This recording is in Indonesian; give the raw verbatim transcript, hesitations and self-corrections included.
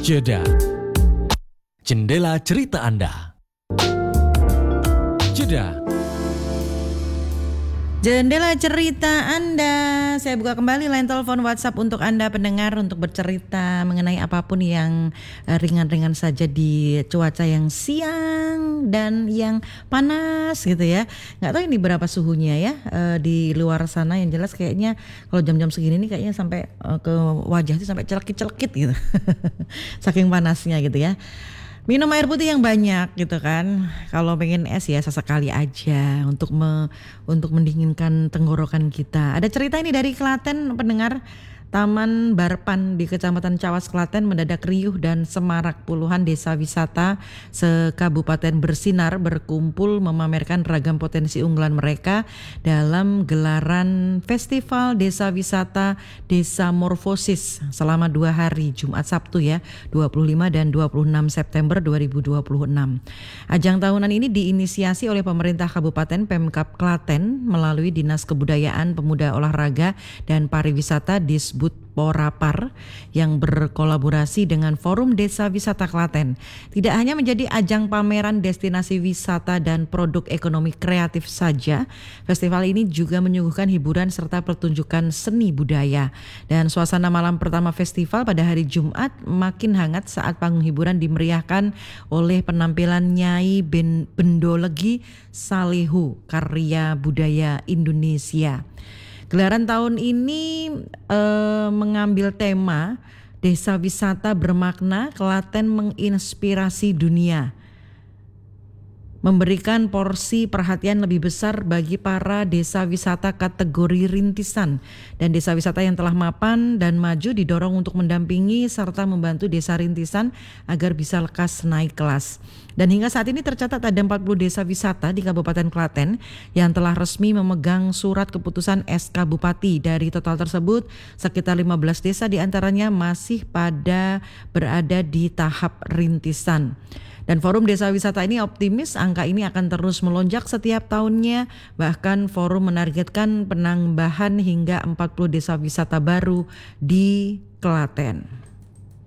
Jeda. Jendela cerita Anda. Jeda. Jendela cerita Anda. Saya buka kembali line telepon WhatsApp untuk Anda pendengar untuk bercerita mengenai apapun yang uh, ringan-ringan saja di cuaca yang siang dan yang panas gitu ya. Nggak tahu ini berapa suhunya ya uh, di luar sana, yang jelas kayaknya kalau jam-jam segini nih kayaknya sampai uh, ke wajah itu sampai celekit-celekit gitu. Saking panasnya gitu ya. Minum air putih yang banyak gitu kan. Kalau pengen es ya sesekali aja untuk me, untuk mendinginkan tenggorokan kita. Ada cerita ini dari Klaten pendengar. Taman Barpan di Kecamatan Cawas Klaten mendadak riuh dan semarak. Puluhan desa wisata sekabupaten bersinar berkumpul memamerkan ragam potensi unggulan mereka dalam gelaran Festival Desa Wisata Desa Morfosis selama dua hari, Jumat Sabtu ya, dua puluh lima dan dua puluh enam September dua ribu dua puluh enam. Ajang tahunan ini diinisiasi oleh pemerintah Kabupaten Pemkab Klaten melalui Dinas Kebudayaan, Pemuda, Olahraga dan Pariwisata Disbud Porapar yang berkolaborasi dengan Forum Desa Wisata Klaten. Tidak hanya menjadi ajang pameran destinasi wisata dan produk ekonomi kreatif saja, festival ini juga menyuguhkan hiburan serta pertunjukan seni budaya. Dan suasana malam pertama festival pada hari Jumat makin hangat saat panggung hiburan dimeriahkan oleh penampilan Nyai Ben Bendolegi Salehu, karya budaya Indonesia. Gelaran tahun ini eh, mengambil tema Desa Wisata Bermakna, Klaten Menginspirasi Dunia, memberikan porsi perhatian lebih besar bagi para desa wisata kategori rintisan, dan desa wisata yang telah mapan dan maju didorong untuk mendampingi serta membantu desa rintisan agar bisa lekas naik kelas. Dan hingga saat ini tercatat ada empat puluh desa wisata di Kabupaten Klaten yang telah resmi memegang surat keputusan S K Bupati. Dari total tersebut, sekitar lima belas desa diantaranya masih pada berada di tahap rintisan. Dan Forum Desa Wisata ini optimis angka ini akan terus melonjak setiap tahunnya. Bahkan forum menargetkan penambahan hingga empat puluh desa wisata baru di Klaten.